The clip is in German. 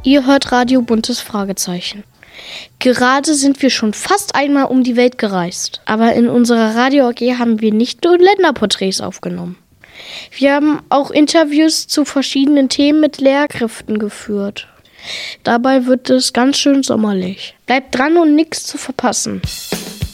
Ihr hört Radio Buntes Fragezeichen. Gerade sind wir schon fast einmal um die Welt gereist. Aber in unserer Radio AG haben wir nicht nur Länderporträts aufgenommen. Wir haben auch Interviews zu verschiedenen Themen mit Lehrkräften geführt. Dabei wird es ganz schön sommerlich. Bleibt dran, um nichts zu verpassen.